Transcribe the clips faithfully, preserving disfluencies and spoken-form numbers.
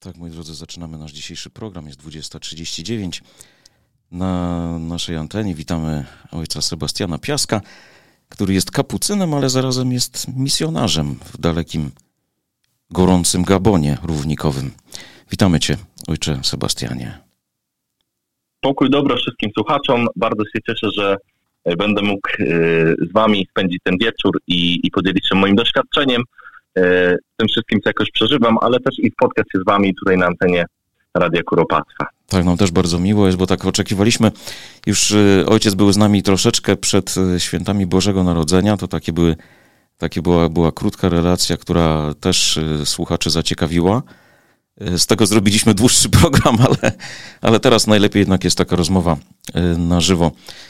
Tak, moi drodzy, zaczynamy nasz dzisiejszy program. Jest dwudziesta trzydzieści dziewięć. Na naszej antenie witamy ojca Sebastiana Piaska, który jest kapucynem, ale zarazem jest misjonarzem w dalekim, gorącym Gabonie równikowym. Witamy Cię, ojcze Sebastianie. Pokój dobro wszystkim słuchaczom. Bardzo się cieszę, że będę mógł z Wami spędzić ten wieczór i, i podzielić się moim doświadczeniem, tym wszystkim, co jakoś przeżywam, ale też i spotkać się z Wami tutaj na antenie Radia Kuropatwa. Tak, nam też bardzo miło jest, bo tak oczekiwaliśmy. Już ojciec był z nami troszeczkę przed świętami Bożego Narodzenia. To takie były, takie była, była krótka relacja, która też słuchaczy zaciekawiła. Z tego zrobiliśmy dłuższy program, ale, ale teraz najlepiej jednak jest taka rozmowa na żywo.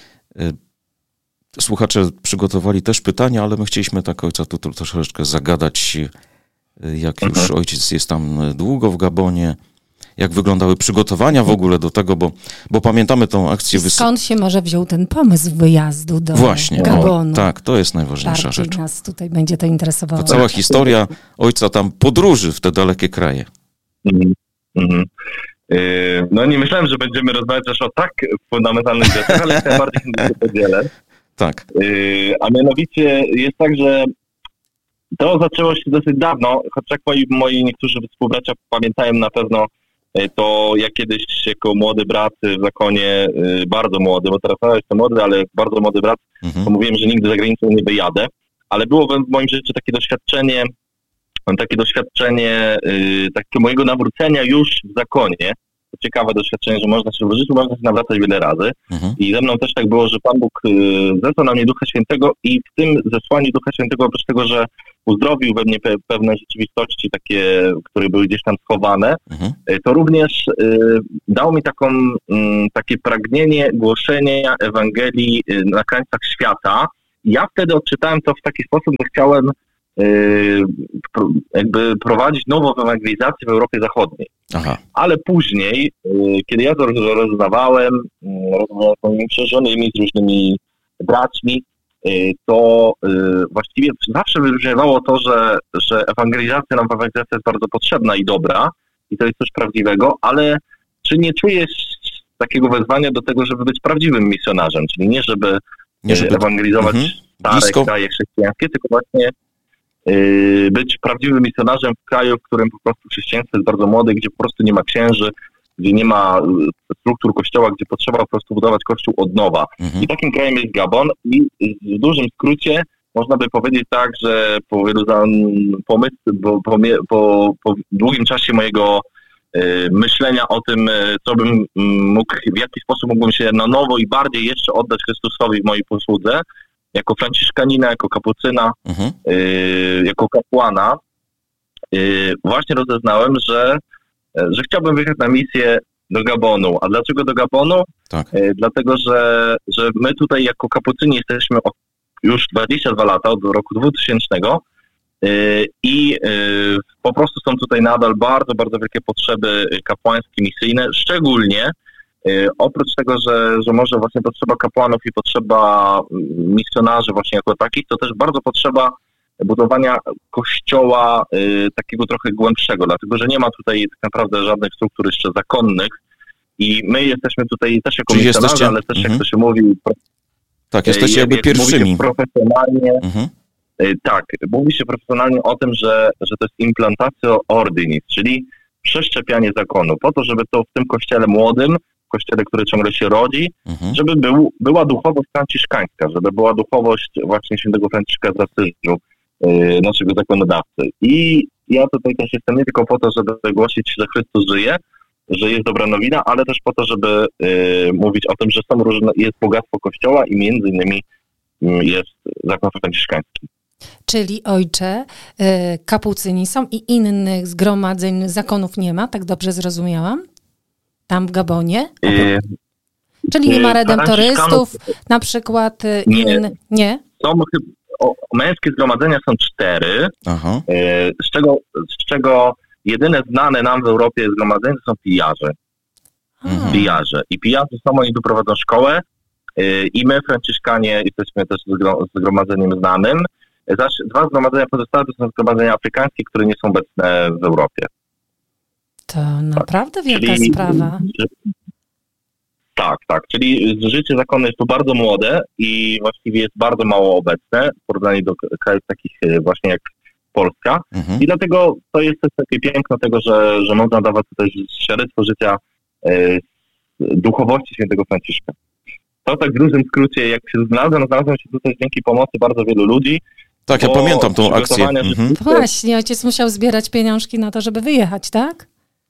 Słuchacze przygotowali też pytania, ale my chcieliśmy tak ojca tu troszeczkę zagadać, jak już mhm. ojciec jest tam długo w Gabonie, jak wyglądały przygotowania w ogóle do tego, bo, bo pamiętamy tą akcję... Wys... Skąd się może wziął ten pomysł wyjazdu do Właśnie, Gabonu? O, tak, to jest najważniejsza Bardziej rzecz. nas tutaj będzie to interesowało. To cała historia ojca tam podróży w te dalekie kraje. Mhm. Mhm. Yy, no nie myślałem, że będziemy rozmawiać też o tak fundamentalnych rzeczach, ale ja bardziej się podzielę. Tak. Yy, a mianowicie jest tak, że to zaczęło się dosyć dawno, choć jak moi, moi niektórzy współbracia pamiętają na pewno, to ja kiedyś jako młody brat w zakonie, yy, bardzo młody, bo teraz nadal jestem młody, ale bardzo młody brat, mhm. to mówiłem, że nigdy za granicą nie wyjadę, ale było w moim życiu takie doświadczenie, takie doświadczenie yy, takiego mojego nawrócenia już w zakonie. To ciekawe doświadczenie, że można się w życiu można się nawracać wiele razy. Mhm. I ze mną też tak było, że Pan Bóg yy, zesłał na mnie Ducha Świętego i w tym zesłaniu Ducha Świętego, oprócz tego, że uzdrowił we mnie pe- pewne rzeczywistości takie, które były gdzieś tam schowane, mhm. yy, to również yy, dał mi taką, yy, takie pragnienie głoszenia Ewangelii yy, na krańcach świata. I ja wtedy odczytałem to w taki sposób, że chciałem jakby prowadzić nową ewangelizację w Europie Zachodniej. Aha. Ale później, kiedy ja to rozmawiałem, rozmawiałem z moimi przełożonymi, z różnymi braćmi, to właściwie zawsze wybrzmiewało to, że, że ewangelizacja, nowa ewangelizacja jest bardzo potrzebna i dobra i to jest coś prawdziwego, ale czy nie czujesz takiego wezwania do tego, żeby być prawdziwym misjonarzem, czyli nie żeby, nie żeby... ewangelizować mhm. stare Blisko. kraje chrześcijańskie, tylko właśnie być prawdziwym misjonarzem w kraju, w którym po prostu chrześcijaństwo jest bardzo młode, gdzie po prostu nie ma księży, gdzie nie ma struktur kościoła, gdzie potrzeba po prostu budować kościół od nowa. Mhm. I takim krajem jest Gabon i w dużym skrócie można by powiedzieć tak, że po wielu pomysł, po, po, po, po długim czasie mojego y, myślenia o tym, co bym mógł, w jaki sposób mógłbym się na nowo i bardziej jeszcze oddać Chrystusowi w mojej posłudze, jako franciszkanina, jako kapucyna, mhm. y, jako kapłana, y, właśnie rozeznałem, że, że chciałbym wyjechać na misję do Gabonu. A dlaczego do Gabonu? Tak. Y, dlatego, że, że my tutaj jako kapucyni jesteśmy od już dwadzieścia dwa lata, od roku dwutysięcznego y, i y, po prostu są tutaj nadal bardzo, bardzo wielkie potrzeby kapłańskie, misyjne, szczególnie oprócz tego, że, że może właśnie potrzeba kapłanów i potrzeba misjonarzy właśnie jako takich, to też bardzo potrzeba budowania kościoła y, takiego trochę głębszego, dlatego że nie ma tutaj tak naprawdę żadnych struktur jeszcze zakonnych i my jesteśmy tutaj też jako Czyli misjonarze, jesteście... ale też mhm. jak to się mówi... Tak, jesteście jakby jak pierwszymi. Mówi się profesjonalnie, mhm. y, tak, mówi się profesjonalnie o tym, że, że to jest implantatio ordinis, czyli przeszczepianie zakonu, po to, żeby to w tym kościele młodym, kościele, który ciągle się rodzi, mhm. żeby był, była duchowość franciszkańska, żeby była duchowość właśnie świętego Franciszka z Asyżu, yy, naszego zakonodawcy. I ja tutaj też jestem nie tylko po to, żeby głosić, że Chrystus żyje, że jest dobra nowina, ale też po to, żeby yy, mówić o tym, że są różne, jest bogactwo Kościoła i między innymi yy, jest zakon franciszkański. Czyli ojcze, yy, kapucyni są i innych zgromadzeń, zakonów nie ma, tak dobrze zrozumiałam? Tam w Gabonie? Yy, Czyli nie ma redemptorystów, na przykład inne... Nie? Są, o, męskie zgromadzenia są cztery, Aha. Yy, z, czego, z czego jedyne znane nam w Europie zgromadzenia to są pijarze. Mhm. Pijarze. I pijarze są, oni tu prowadzą szkołę yy, i my, franciszkanie, jesteśmy też zgromadzeniem znanym. Zaś dwa zgromadzenia pozostałe to są zgromadzenia afrykańskie, które nie są obecne w Europie. To naprawdę wielka czyli, sprawa. Tak, tak. Czyli życie zakonne jest tu bardzo młode i właściwie jest bardzo mało obecne w porównaniu do krajów takich właśnie jak Polska. Mhm. I dlatego to jest też takie piękno tego, że, że można dawać tutaj świadectwo życia e, duchowości świętego Franciszka. To tak w dużym skrócie, jak się znalazłem, znalazłem się tutaj dzięki pomocy bardzo wielu ludzi. Tak, ja pamiętam tą akcję. Mhm. Właśnie, ojciec musiał zbierać pieniążki na to, żeby wyjechać, tak?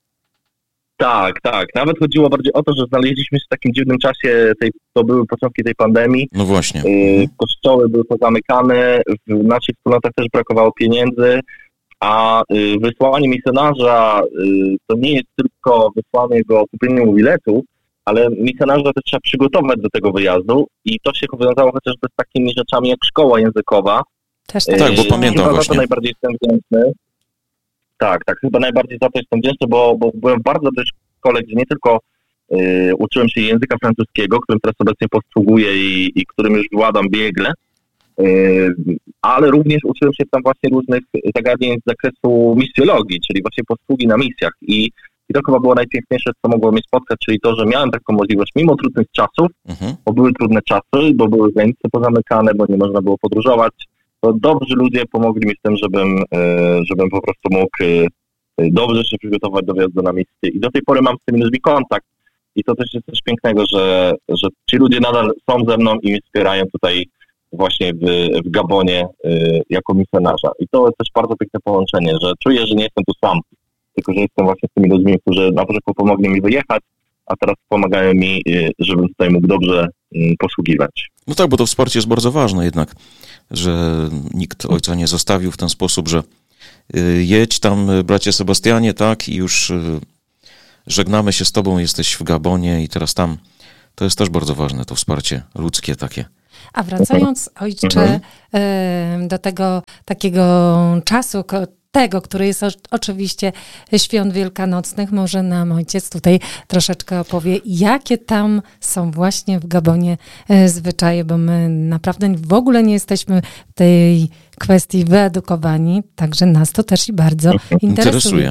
Tak, tak. Nawet chodziło bardziej o to, że znaleźliśmy się w takim dziwnym czasie, tej, to były początki tej pandemii. No właśnie. Y, kościoły były pozamykane, w naszych wspólnotach też brakowało pieniędzy, a y, wysłanie misjonarza y, to nie jest tylko wysłanie go o kupieniu biletu, ale misjonarza też trzeba przygotować do tego wyjazdu i to się wiązało chociażby z takimi rzeczami jak szkoła językowa. Też tak, tak, bo pamiętam chyba właśnie. Za to najbardziej jestem wdzięczny. Tak, tak, chyba najbardziej za to jestem wdzięczny, bo, bo byłem w bardzo dobrej szkole, gdzie nie tylko y, uczyłem się języka francuskiego, którym teraz obecnie posługuję i, i którym już władam biegle, y, ale również uczyłem się tam właśnie różnych zagadnień z zakresu misjologii, czyli właśnie posługi na misjach. I, i to chyba było najpiękniejsze, co mogło mnie spotkać, czyli to, że miałem taką możliwość, mimo trudnych czasów, mhm. bo były trudne czasy, bo były granice pozamykane, bo nie można było podróżować, to dobrzy ludzie pomogli mi w tym, żebym, żebym po prostu mógł dobrze się przygotować do wjazdu na miejsce. I do tej pory mam z tymi ludźmi kontakt. I to też jest coś pięknego, że, że ci ludzie nadal są ze mną i mnie wspierają tutaj właśnie w, w Gabonie jako misjonarza. I to jest też bardzo piękne połączenie, że czuję, że nie jestem tu sam, tylko że jestem właśnie z tymi ludźmi, którzy na początku pomogli mi wyjechać, a teraz pomagają mi, żebym tutaj mógł dobrze posługiwać. No tak, bo to wsparcie jest bardzo ważne jednak, że nikt ojca nie zostawił w ten sposób, że jedź tam, bracie Sebastianie, tak, i już żegnamy się z tobą, jesteś w Gabonie i teraz tam. To jest też bardzo ważne, to wsparcie ludzkie takie. A wracając, ojcze, mhm. do tego takiego czasu, tego, który jest oczywiście świąt wielkanocnych, może nam ojciec tutaj troszeczkę opowie, jakie tam są właśnie w Gabonie zwyczaje, bo my naprawdę w ogóle nie jesteśmy w tej kwestii wyedukowani, także nas to też i bardzo interesuje. interesuje.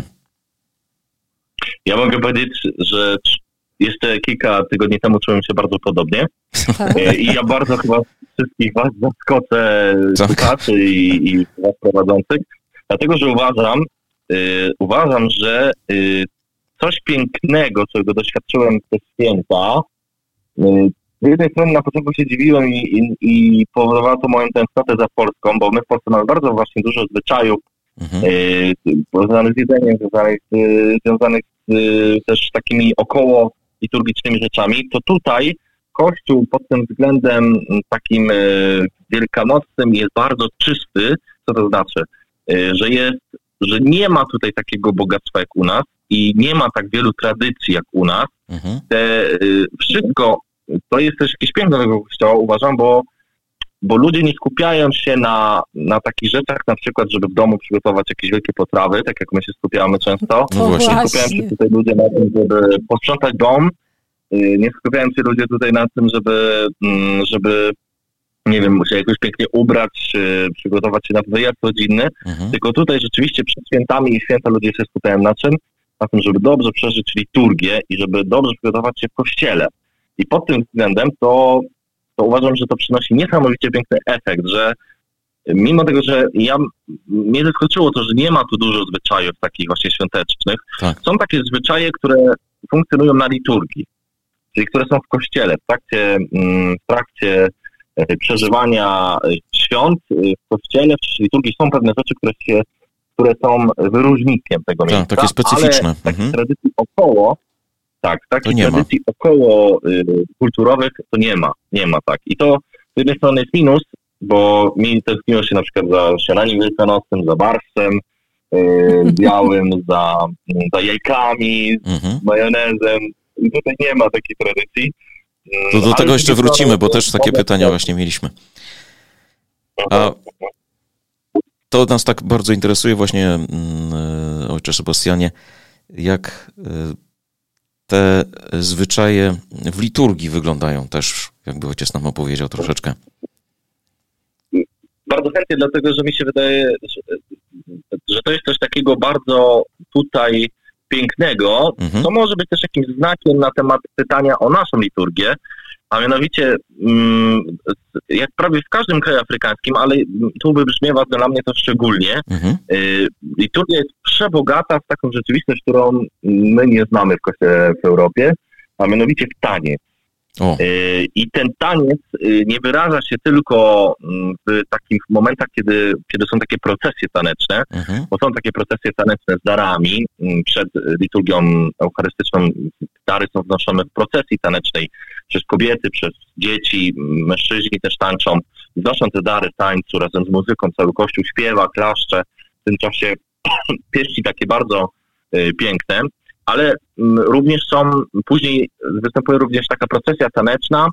Ja mogę powiedzieć, że jeszcze kilka tygodni temu czułem się bardzo podobnie. Tak. I ja bardzo chyba wszystkich was zaskoczę, słuchaczy i, i was prowadzących, dlatego, że uważam, y, uważam, że y, coś pięknego, czego doświadczyłem w te święta, y, z jednej strony na początku się dziwiłem i, i, i powodowało to moją tęsknotę za Polską, bo my w Polsce mamy bardzo właśnie dużo zwyczajów mhm. y, związanych z jedzeniem, związanych, y, związanych z y, też takimi około liturgicznymi rzeczami, to tutaj Kościół pod tym względem takim y, wielkanocnym jest bardzo czysty. Co to znaczy? Że jest, że nie ma tutaj takiego bogactwa jak u nas i nie ma tak wielu tradycji jak u nas. Mhm. Te, wszystko, to jest też jakieś piękno tego kościoła, uważam, bo, bo ludzie nie skupiają się na, na takich rzeczach, na przykład, żeby w domu przygotować jakieś wielkie potrawy, tak jak my się skupiamy często. No nie skupiają się tutaj ludzie na tym, żeby posprzątać dom. Nie skupiają się ludzie tutaj na tym, żeby, żeby nie wiem, muszę jakoś pięknie ubrać, przygotować się na wyjazd rodzinny, mhm. tylko tutaj rzeczywiście przed świętami i święta ludzie się skupiają na czym? Na tym, żeby dobrze przeżyć liturgię i żeby dobrze przygotować się w kościele. I pod tym względem to, to uważam, że to przynosi niesamowicie piękny efekt, że mimo tego, że ja, mnie zaskoczyło to, że nie ma tu dużo zwyczajów takich właśnie świątecznych, tak. Są takie zwyczaje, które funkcjonują na liturgii, czyli które są w kościele, w trakcie, w trakcie przeżywania świąt w kościele, w liturgii są pewne rzeczy, które się, które są wyróżnikiem tego miejsca. Tak, takie specyficzne. Ale takich mhm. tradycji około, tak, takich tradycji ma. około y, kulturowych to nie ma, nie ma tak. I to z jednej strony jest minus, bo mi tęskniło się na przykład za śniadaniem wielkanocnym, za barszczem y, białym, za, za jajkami, mhm. majonezem. I tutaj nie ma takiej tradycji. To do tego jeszcze wrócimy, bo też takie pytania właśnie mieliśmy. A to nas tak bardzo interesuje właśnie, ojcze Sebastianie, jak te zwyczaje w liturgii wyglądają też, jakby ojciec nam opowiedział troszeczkę. Bardzo chętnie, dlatego że mi się wydaje, że, że to jest coś takiego bardzo tutaj pięknego, mhm. to może być też jakimś znakiem na temat pytania o naszą liturgię, a mianowicie jak prawie w każdym kraju afrykańskim, ale tu wybrzmiewa dla mnie to szczególnie, mhm. liturgia jest przebogata w taką rzeczywistość, którą my nie znamy w Kościele w Europie, a mianowicie w taniec. O. I ten taniec nie wyraża się tylko w takich momentach, kiedy, kiedy są takie procesje taneczne, mhm. bo są takie procesje taneczne z darami. Przed liturgią eucharystyczną dary są wnoszone w procesji tanecznej przez kobiety, przez dzieci, mężczyźni też tańczą, wnoszą te dary tańcu razem z muzyką, cały Kościół śpiewa, klaszcze, w tym czasie pieści takie bardzo piękne. Ale również są, później występuje również taka procesja taneczna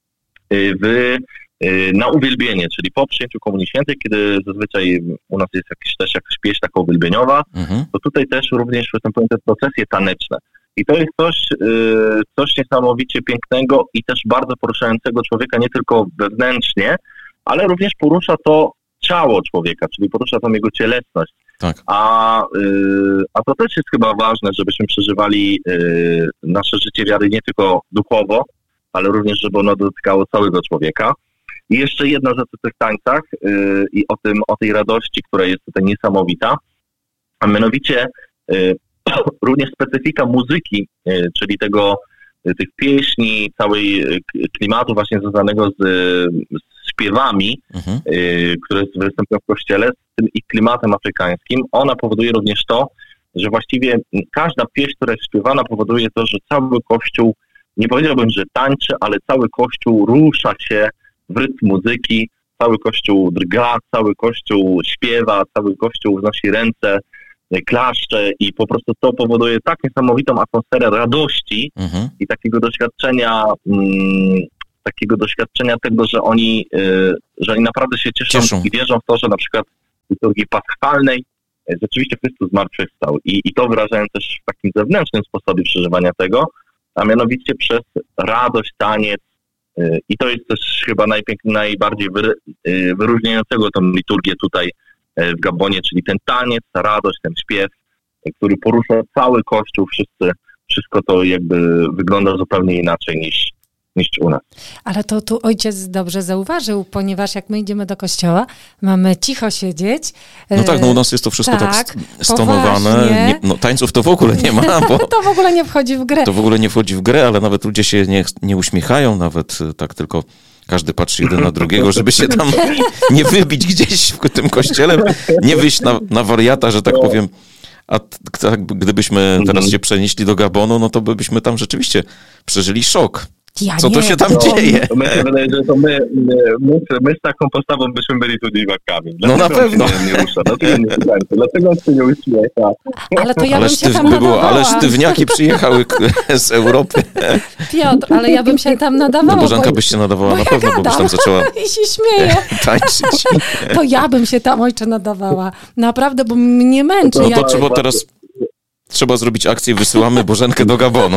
w, na uwielbienie, czyli po przyjęciu Komunii Świętej, kiedy zazwyczaj u nas jest jakaś, też jakaś pieśń taka uwielbieniowa, mhm. to tutaj też również występują te procesje taneczne. I to jest coś, coś niesamowicie pięknego i też bardzo poruszającego człowieka nie tylko wewnętrznie, ale również porusza to ciało człowieka, czyli porusza tą jego cielesność. Tak. A, y, a to też jest chyba ważne, żebyśmy przeżywali y, nasze życie wiary nie tylko duchowo, ale również, żeby ono dotykało całego człowieka. I jeszcze jedna rzecz o tych tańcach y, i o tym, o tej radości, która jest tutaj niesamowita, a mianowicie y, również specyfika muzyki, y, czyli tego, y, tych pieśni, całej y, klimatu właśnie związanego z, z śpiewami, mhm. y, które występują w Kościele, z tym i klimatem afrykańskim, ona powoduje również to, że właściwie każda pieśń, która jest śpiewana, powoduje to, że cały Kościół, nie powiedziałbym, że tańczy, ale cały Kościół rusza się w rytm muzyki, cały Kościół drga, cały Kościół śpiewa, cały Kościół wznosi ręce, klaszcze i po prostu to powoduje tak niesamowitą atmosferę radości mhm. i takiego doświadczenia mm, takiego doświadczenia tego, że oni, yy, że oni naprawdę się cieszą, cieszą i wierzą w to, że na przykład w liturgii paschalnej yy, rzeczywiście Chrystus zmartwychwstał. I, I to wyrażają też w takim zewnętrznym sposobie przeżywania tego, a mianowicie przez radość, taniec. Yy, I to jest też chyba najpięk- najbardziej wy, yy, wyróżniającego tą liturgię tutaj yy, w Gabonie, czyli ten taniec, ta radość, ten śpiew, yy, który porusza cały Kościół, wszyscy, wszystko to jakby wygląda zupełnie inaczej niż niż u nas. Ale to tu ojciec dobrze zauważył, ponieważ jak my idziemy do kościoła, mamy cicho siedzieć. No tak, no u nas jest to wszystko tak, tak stonowane. Nie, no, tańców to w ogóle nie ma. Bo to w ogóle nie wchodzi w grę. To w ogóle nie wchodzi w grę, ale nawet ludzie się nie, nie uśmiechają, nawet tak tylko każdy patrzy jeden na drugiego, żeby się tam nie wybić gdzieś w tym kościele, nie wyjść na, na wariata, że tak powiem. A tak, gdybyśmy teraz się przenieśli do Gabonu, no to byśmy tam rzeczywiście przeżyli szok. Ja Co nie, to się tam to, dzieje? To myślę, że to my, my, my z taką postawą byśmy byli tu dziwaczkami. No na pewno. Nie, nie rusza, dlaczego nie tańczy, dlaczego on się nie uśmiecha? Ale to ja ale bym sztyw, się tam by było, nadawała. Ale sztywniaki przyjechały z Europy. Piotr, ale ja bym się tam nadawała. No Bożenka byś się nadawała bo na ja pewno, gadam. bo byś tam zaczęła I się śmieje. tańczyć. To ja bym się tam, ojcze, nadawała. Naprawdę, bo mnie męczy. No to jak... trzeba teraz... Trzeba zrobić akcję, wysyłamy Bożenkę do Gabonu.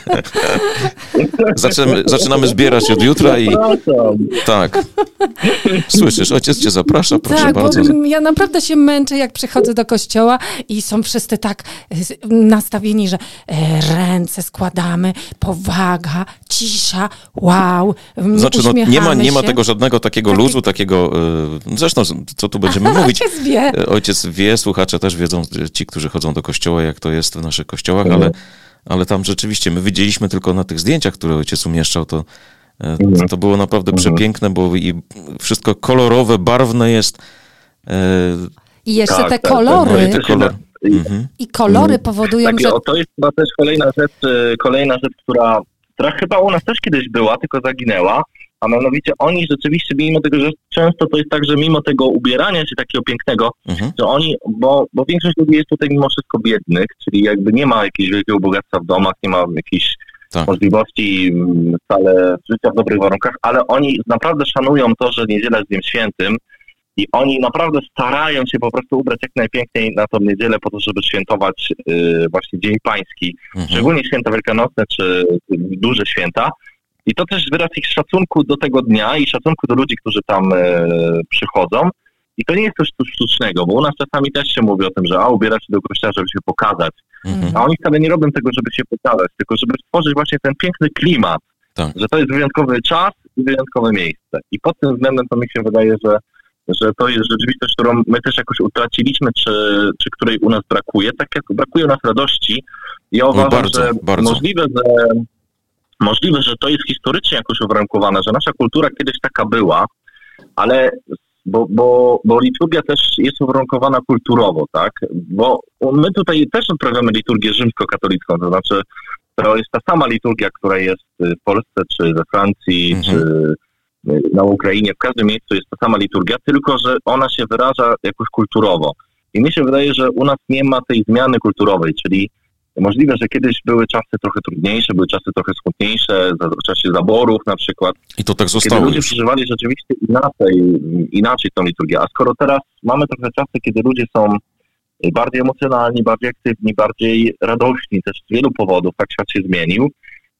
Zaczynamy, zaczynamy zbierać od jutra i... Tak. Słyszysz, ojciec cię zaprasza, proszę tak, bardzo. Bo ja naprawdę się męczę, jak przychodzę do kościoła i są wszyscy tak nastawieni, że ręce składamy, powaga, cisza, wow, Znaczy, no, nie ma, nie ma tego żadnego takiego Taki... luzu, takiego... Zresztą, co tu będziemy mówić. Ojciec wie. Ojciec wie, słuchacze też wiedzą, ci, którzy chodzą do kościoła, jak to jest w naszych kościołach, ale, ale tam rzeczywiście my widzieliśmy tylko na tych zdjęciach, które ojciec umieszczał, to, to, to było naprawdę przepiękne, bo i wszystko kolorowe, barwne jest. I jeszcze tak, te tak, kolory. Tak, kolor. I, mhm. I kolory powodują, tak, że... O, to jest chyba też kolejna rzecz, kolejna rzecz, która, która chyba u nas też kiedyś była, tylko zaginęła. A mianowicie oni rzeczywiście, mimo tego, że często to jest tak, że mimo tego ubierania się takiego pięknego, mhm. że oni, bo, bo większość ludzi jest tutaj mimo wszystko biednych, czyli jakby nie ma jakiegoś wielkiego bogactwa w domach, nie ma jakiejś tak. możliwości wcale życia w dobrych warunkach, ale oni naprawdę szanują to, że niedziela jest dniem świętym i oni naprawdę starają się po prostu ubrać jak najpiękniej na tą niedzielę po to, żeby świętować yy, właśnie Dzień Pański, mhm. szczególnie święta wielkanocne czy duże święta. I to też wyraz ich szacunku do tego dnia i szacunku do ludzi, którzy tam e, przychodzą. I to nie jest coś sztucznego, bo u nas czasami też się mówi o tym, że a ubiera się do kościoła, żeby się pokazać. Mhm. A oni wcale nie robią tego, żeby się pokazać, tylko żeby stworzyć właśnie ten piękny klimat, tak. że to jest wyjątkowy czas i wyjątkowe miejsce. I pod tym względem to mi się wydaje, że, że to jest rzeczywistość, którą my też jakoś utraciliśmy, czy, czy której u nas brakuje. Tak jak brakuje u nas radości. Ja uważam, no bardzo, że bardzo. Możliwe, że możliwe, że to jest historycznie jakoś uwarunkowane, że nasza kultura kiedyś taka była, ale bo, bo, bo liturgia też jest uwarunkowana kulturowo, tak? Bo my tutaj też odprawiamy liturgię rzymskokatolicką, to znaczy to jest ta sama liturgia, która jest w Polsce, czy we Francji, mhm. czy na Ukrainie, w każdym miejscu jest ta sama liturgia, tylko że ona się wyraża jakoś kulturowo. I mi się wydaje, że u nas nie ma tej zmiany kulturowej, czyli możliwe, że kiedyś były czasy trochę trudniejsze, były czasy trochę smutniejsze, w czasie zaborów na przykład. I to tak zostało. Kiedy ludzie już. przeżywali rzeczywiście inaczej, inaczej tą liturgię. A skoro teraz mamy trochę czasy, kiedy ludzie są bardziej emocjonalni, bardziej aktywni, bardziej radośni też z wielu powodów, tak świat się zmienił,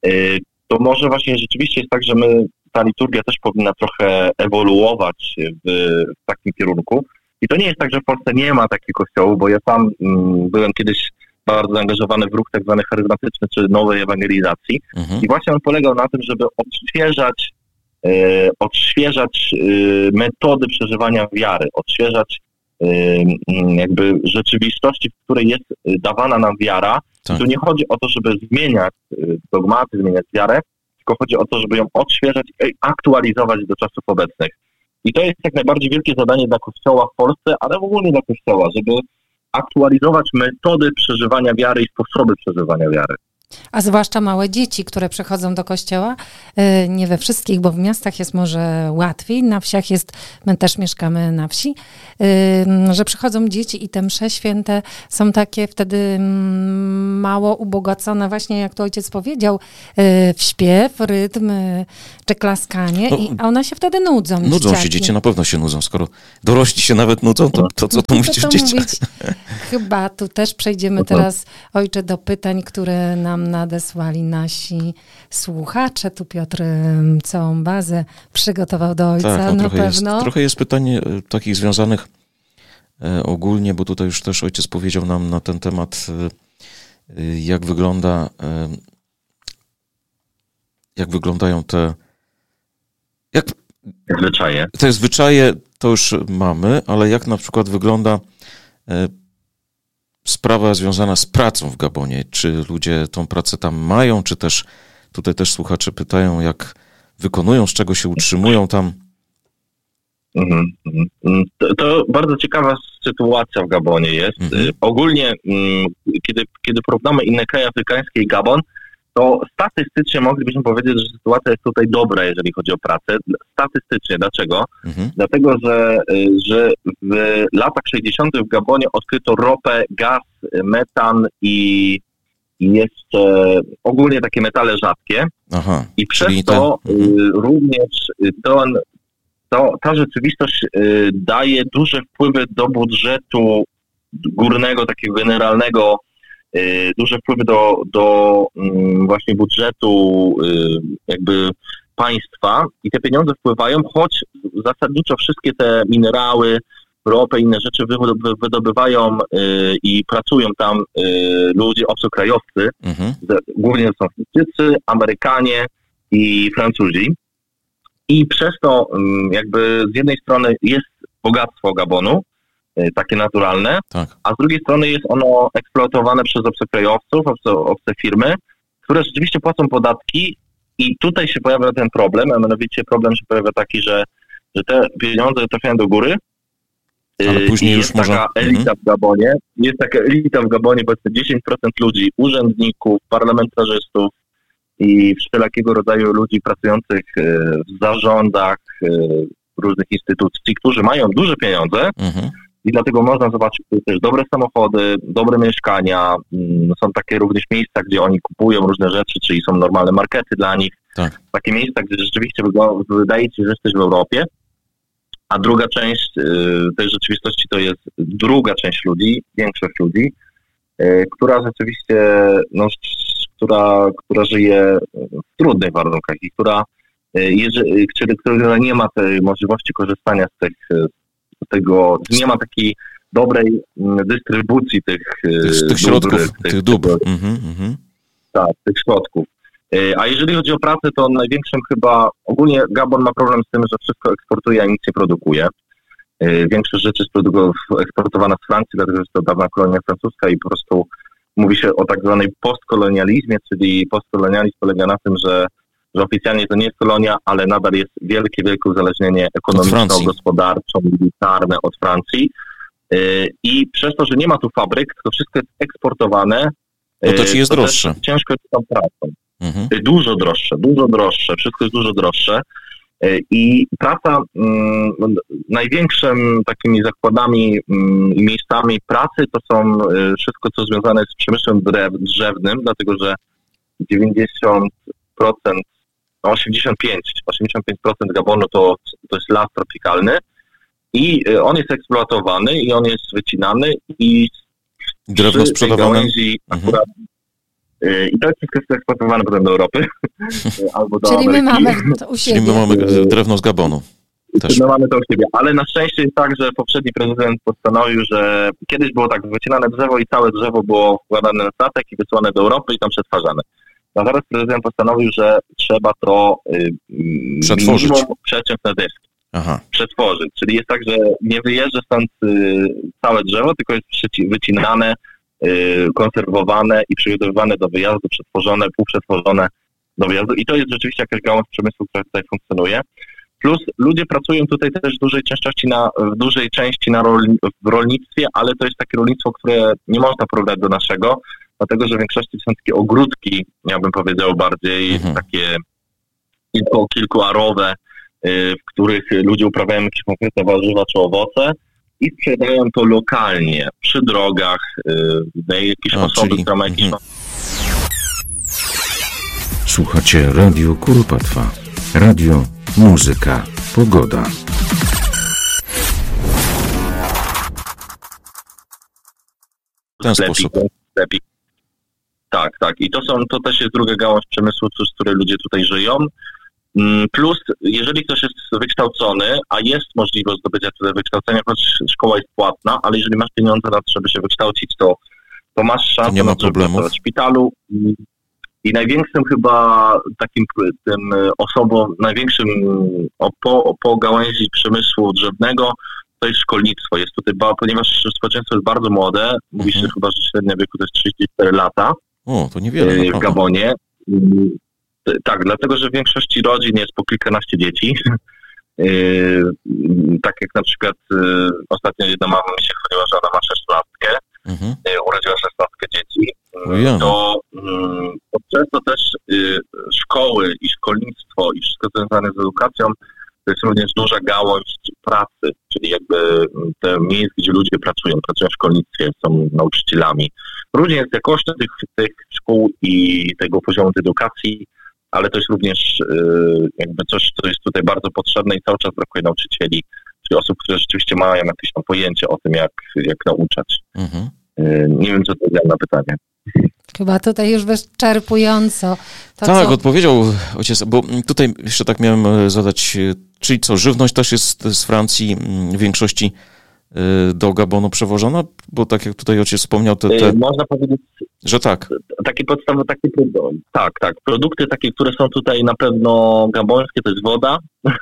to może właśnie rzeczywiście jest tak, że my, ta liturgia też powinna trochę ewoluować w, w takim kierunku. I to nie jest tak, że w Polsce nie ma takich kościołów, bo ja sam mm, byłem kiedyś bardzo zaangażowany w ruch tak zwany charyzmatyczny, czy nowej ewangelizacji. Mhm. I właśnie on polegał na tym, żeby odświeżać, e, odświeżać e, metody przeżywania wiary, odświeżać e, jakby rzeczywistości, w której jest dawana nam wiara. Tak. Tu nie chodzi o to, żeby zmieniać dogmaty, zmieniać wiarę, tylko chodzi o to, żeby ją odświeżać i aktualizować do czasów obecnych. I to jest jak najbardziej wielkie zadanie dla Kościoła w Polsce, ale w ogóle dla Kościoła, żeby aktualizować metody przeżywania wiary i sposoby przeżywania wiary. A zwłaszcza małe dzieci, które przychodzą do kościoła, nie we wszystkich, bo w miastach jest może łatwiej, na wsiach jest, my też mieszkamy na wsi, że przychodzą dzieci i te msze święte są takie wtedy mało ubogacone, właśnie jak tu ojciec powiedział, w śpiew, rytm czy klaskanie, no, a one się wtedy nudzą. Nudzą dzieciaki. się, dzieci na pewno się nudzą, skoro dorośli się nawet nudzą, to, to co tu mówić o dzieciach? Chyba tu też przejdziemy teraz, ojcze, do pytań, które nam nadesłali nasi słuchacze. Tu Piotr całą bazę przygotował do ojca, tak, no trochę pewno. Jest, trochę jest pytań takich związanych e, ogólnie, bo tutaj już też ojciec powiedział nam na ten temat, e, jak wygląda, e, jak wyglądają te jak, zwyczaje. Te zwyczaje to już mamy, ale jak na przykład wygląda e, sprawa związana z pracą w Gabonie. Czy ludzie tą pracę tam mają, czy też tutaj też słuchacze pytają, jak wykonują, z czego się utrzymują tam? Mm, mm, to, to bardzo ciekawa sytuacja w Gabonie jest. Mm-hmm. Ogólnie, mm, kiedy, kiedy porównamy inne kraje afrykańskie i Gabon, to statystycznie moglibyśmy powiedzieć, że sytuacja jest tutaj dobra, jeżeli chodzi o pracę. Statystycznie. Dlaczego? Mhm. Dlatego, że, że w latach sześćdziesiątych w Gabonie odkryto ropę, gaz, metan i, i jeszcze ogólnie takie metale rzadkie. Aha, i przez to ten... również to, to, ta rzeczywistość daje duże wpływy do budżetu górnego, takiego generalnego, duże wpływy do, do właśnie budżetu jakby państwa i te pieniądze wpływają, choć zasadniczo wszystkie te minerały, ropę i inne rzeczy wydobywają i pracują tam ludzie obcokrajowcy, mhm. głównie są Chińczycy, Amerykanie i Francuzi. I przez to jakby z jednej strony jest bogactwo Gabonu, takie naturalne, tak. a z drugiej strony jest ono eksploatowane przez obcokrajowców, obce, obce firmy, które rzeczywiście płacą podatki i tutaj się pojawia ten problem, a mianowicie problem się pojawia taki, że, że te pieniądze trafiają do góry. Ale później już jest taka można... elita mhm. w Gabonie, jest taka elita w Gabonie, powiedzmy dziesięć procent ludzi, urzędników, parlamentarzystów i wszelakiego rodzaju ludzi pracujących w zarządach różnych instytucji, którzy mają duże pieniądze, mhm. i dlatego można zobaczyć też dobre samochody, dobre mieszkania. Są takie również miejsca, gdzie oni kupują różne rzeczy, czyli są normalne markety dla nich. Tak. Takie miejsca, gdzie rzeczywiście wydaje się, że jesteś w Europie. A druga część tej rzeczywistości to jest druga część ludzi, większość ludzi, która rzeczywiście, no, która, która żyje w trudnych warunkach i która, jeżeli, która nie ma tej możliwości korzystania z tych tego, nie ma takiej dobrej dystrybucji tych, tych, tych środków, tych, tych dóbr. Mhm, mhm. Tak, tych środków. A jeżeli chodzi o pracę, to największym chyba, ogólnie Gabon ma problem z tym, że wszystko eksportuje, a nic nie produkuje. Większość rzeczy jest eksportowana z Francji, dlatego że to dawna kolonia francuska i po prostu mówi się o tak zwanej postkolonializmie, czyli postkolonializm polega na tym, że, że oficjalnie to nie jest kolonia, ale nadal jest wielkie, wielkie uzależnienie ekonomiczno-gospodarczo-militarne od Francji. I przez to, że nie ma tu fabryk, to wszystko jest eksportowane. No to ci jest to droższe. Ciężko jest tam pracą. Mhm. Dużo droższe, dużo droższe, wszystko jest dużo droższe. I praca, m, największym takimi zakładami i miejscami pracy to są wszystko, co związane z przemysłem drzewnym, dlatego że dziewięćdziesiąt procent, osiemdziesiąt pięć procent Gabonu to, to jest las tropikalny i on jest eksploatowany i on jest wycinany i drewno sprzedawane. Akurat, mhm. I to jest wszystko eksportowane potem do Europy albo do Czyli Ameryki. my mamy to u siebie. Czyli my mamy drewno z Gabonu. Też. My mamy to u siebie, ale na szczęście jest tak, że poprzedni prezydent postanowił, że kiedyś było tak wycinane drzewo i całe drzewo było wkładane na statek i wysłane do Europy i tam przetwarzane. A teraz prezydent postanowił, że trzeba to y, przetworzyć, przeciąć na deski. Aha. Przetworzyć. Czyli jest tak, że nie wyjeżdża stąd y, całe drzewo, tylko jest przyci- wycinane, y, konserwowane i przygotowywane do wyjazdu, przetworzone, półprzetworzone do wyjazdu. I to jest rzeczywiście jakaś gałąź przemysłu, która tutaj funkcjonuje. Plus ludzie pracują tutaj też w dużej części na, w dużej części na rol, w rolnictwie, ale to jest takie rolnictwo, które nie można porównać do naszego, dlatego że w większości są takie ogródki, ja bym powiedział bardziej mhm. takie kilku, kilkuarowe, w których ludzie uprawiają jakieś konkretne warzywa czy owoce i sprzedają to lokalnie, przy drogach, jakieś A, osoby, czyli... która ma jakieś... Mhm. Słuchacie Radio Kuropatwa. Radio, muzyka, pogoda. W ten sposób. Sklepik. Tak, tak. I to są, to też jest druga gałąź przemysłu, z której ludzie tutaj żyją. Plus, jeżeli ktoś jest wykształcony, a jest możliwość zdobycia tutaj wykształcenia, choć szkoła jest płatna, ale jeżeli masz pieniądze na to, żeby się wykształcić, to, to masz szansę nie ma na to, żeby pracować w szpitalu. I największym chyba takim tym osobą, największym po, po gałęzi przemysłu drzewnego to jest szkolnictwo. Jest tutaj, ponieważ społeczeństwo jest bardzo młode, mówi się mhm. chyba, że średnia wieku to jest trzydzieści cztery lata. O, to niewiele. W Gabonie. Tak, dlatego, że w większości rodzin jest po kilkanaście dzieci. Tak jak na przykład ostatnio jedna mama mi się chwaliła, że ona ma szesnastkę. Mhm. Urodziła szesnastkę dzieci. To, to przez to też szkoły i szkolnictwo i wszystko związane z edukacją to jest również duża gałąź pracy, czyli jakby te miejsca, gdzie ludzie pracują, pracują w szkolnictwie, są nauczycielami. Różnie jest jakość tych, tych szkół i tego poziomu edukacji, ale to jest również jakby coś, co jest tutaj bardzo potrzebne i cały czas brakuje nauczycieli, czyli osób, które rzeczywiście mają jakieś tam pojęcie o tym, jak, jak nauczać. Mhm. Nie wiem, co to jest na pytanie. Chyba tutaj już wyczerpująco. To tak, co? odpowiedział ojciec, bo tutaj jeszcze tak miałem zadać, czyli co, żywność też jest z Francji w większości do Gabonu przewożona? Bo tak jak tutaj ojciec wspomniał, te, te... Można powiedzieć, że tak. Takie podstawy, takie, tak, tak. Produkty takie, które są tutaj na pewno gabońskie, to jest woda.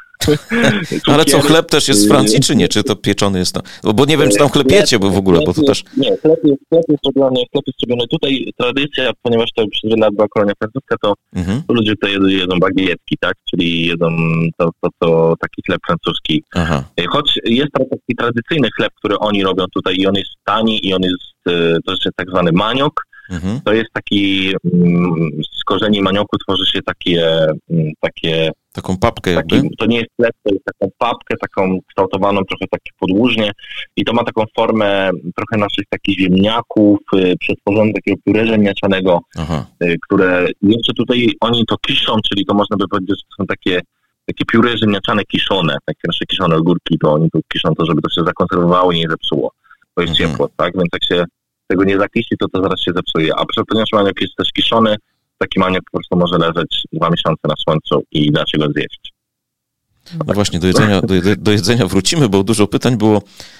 Ale co, chleb też jest z Francji, czy nie? Czy to pieczony jest tam? Bo nie wiem, czy tam chleb jecie, bo w ogóle, bo to też... Nie, chleb jest, chleb jest robiony, chleb jest robiony. Tutaj tradycja, ponieważ to przez wiele lat była kolonia francuska, to mhm. ludzie tutaj jedzą, jedzą bagietki, tak? Czyli jedzą to, to, to taki chleb francuski. Aha. Choć jest taki tradycyjny chleb, który oni robią tutaj i on jest tani i on jest, to jest tak zwany maniok. Mhm. To jest taki, z korzeni manioku tworzy się takie... takie Taką papkę taki, jakby? To nie jest chleb, to jest taką papkę, taką kształtowaną trochę takie podłużnie i to ma taką formę trochę naszych takich ziemniaków, y, przetworzonych takiego pióre ziemniaczanego, y, które jeszcze tutaj oni to kiszą, czyli to można by powiedzieć, że to są takie, takie pióre ziemniaczane kiszone, takie nasze kiszone ogórki, to oni to kiszą to, żeby to się zakonserwowało i nie zepsuło, bo jest mhm. ciepło, tak? Więc jak się tego nie zakiści, to to zaraz się zepsuje, a ponieważ maniok jest też kiszony, taki maniok po prostu może leżeć dwa miesiące na słońcu i da się go zjeść. No właśnie, do jedzenia, do, do jedzenia wrócimy, bo dużo pytań było,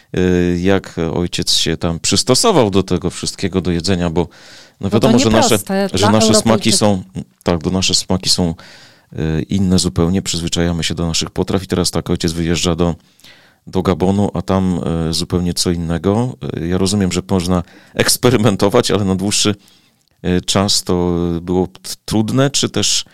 jak ojciec się tam przystosował do tego wszystkiego, do jedzenia, bo no wiadomo, no że nasze, że nasze smaki są, tak, do nasze smaki są inne zupełnie, przyzwyczajamy się do naszych potraw i teraz tak, ojciec wyjeżdża do, do Gabonu, a tam zupełnie co innego. Ja rozumiem, że można eksperymentować, ale na dłuższy czas to było trudne, czy też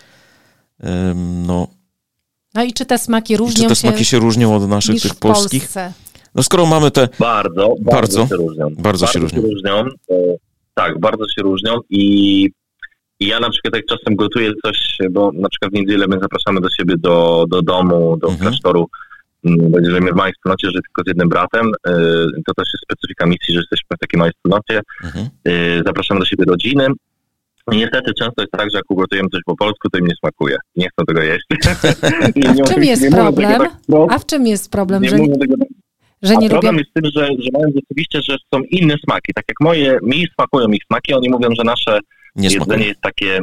no... No i czy te smaki różnią się... Czy te smaki się, się różnią od naszych tych polskich? Polsce? No skoro mamy te... Bardzo, bardzo, bardzo się różnią. Bardzo, bardzo się różnią. różnią. Tak, bardzo się różnią i, i ja na przykład jak czasem gotuję coś, bo na przykład w niedzielę my zapraszamy do siebie do, do domu, do mhm. klasztoru, bo jeżeli w małej wspólnocie, że tylko z jednym bratem, to też jest specyfika misji, że jesteśmy w takiej małej wspólnocie, mhm. zapraszamy do siebie rodziny. I niestety często jest tak, że jak ugotujemy coś po polsku, to im nie smakuje. Nie chcą tego jeść. A w czym jest problem? Tak A w czym jest problem, nie że nie, tego, że nie A problem lubią... jest w tym, że, że mają rzeczywiście, że są inne smaki. Tak jak moje, mi smakują ich smaki, oni mówią, że nasze nie jedzenie smakuje. Jest takie